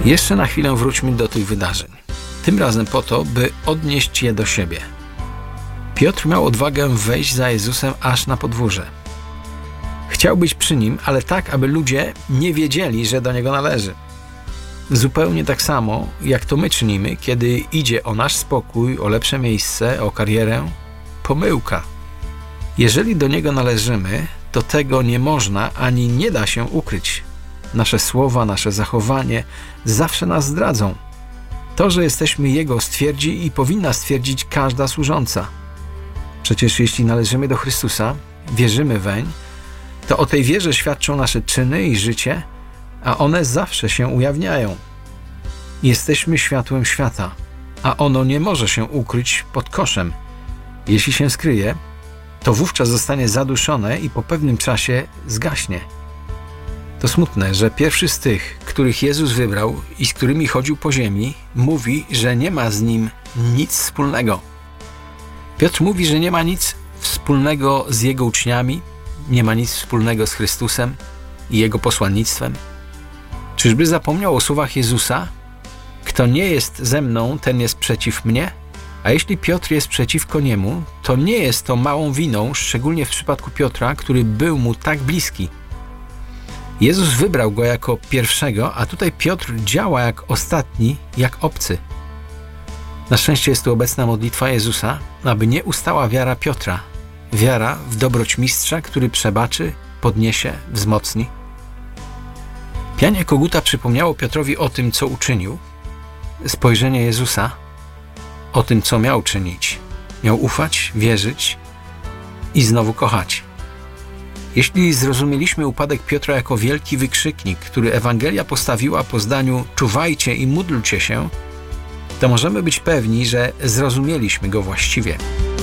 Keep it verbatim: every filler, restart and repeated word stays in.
Jeszcze na chwilę wróćmy do tych wydarzeń. Tym razem po to, by odnieść je do siebie. Piotr miał odwagę wejść za Jezusem aż na podwórze. Chciał być przy Nim, ale tak, aby ludzie nie wiedzieli, że do Niego należy. Zupełnie tak samo, jak to my czynimy, kiedy idzie o nasz spokój, o lepsze miejsce, o karierę. Pomyłka. Jeżeli do Niego należymy, to tego nie można ani nie da się ukryć. Nasze słowa, nasze zachowanie zawsze nas zdradzą. To, że jesteśmy Jego, stwierdzi i powinna stwierdzić każda służąca. Przecież jeśli należymy do Chrystusa, wierzymy weń, to o tej wierze świadczą nasze czyny i życie, a one zawsze się ujawniają. Jesteśmy światłem świata, a ono nie może się ukryć pod koszem. Jeśli się skryje, to wówczas zostanie zaduszone i po pewnym czasie zgaśnie. To smutne, że pierwszy z tych, których Jezus wybrał i z którymi chodził po ziemi, mówi, że nie ma z Nim nic wspólnego. Piotr mówi, że nie ma nic wspólnego z Jego uczniami, nie ma nic wspólnego z Chrystusem i Jego posłannictwem. Czyżby zapomniał o słowach Jezusa? Kto nie jest ze mną, ten jest przeciw mnie, a jeśli Piotr jest przeciwko niemu, to nie jest to małą winą, szczególnie w przypadku Piotra, który był mu tak bliski. Jezus wybrał go jako pierwszego, a tutaj Piotr działa jak ostatni, jak obcy. Na szczęście jest tu obecna modlitwa Jezusa, aby nie ustała wiara Piotra. Wiara w dobroć Mistrza, który przebaczy, podniesie, wzmocni. Pianie koguta przypomniało Piotrowi o tym, co uczynił. Spojrzenie Jezusa o tym, co miał czynić. Miał ufać, wierzyć i znowu kochać. Jeśli zrozumieliśmy upadek Piotra jako wielki wykrzyknik, który Ewangelia postawiła po zdaniu czuwajcie i módlcie się, to możemy być pewni, że zrozumieliśmy go właściwie.